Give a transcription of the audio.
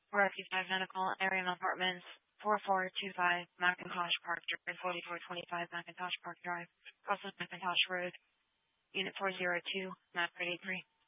Rocky 5 Medical, Area Apartments, 4425 McIntosh Park Drive, 4425 McIntosh Park Drive, Crossland McIntosh Road, Unit 402, map 33.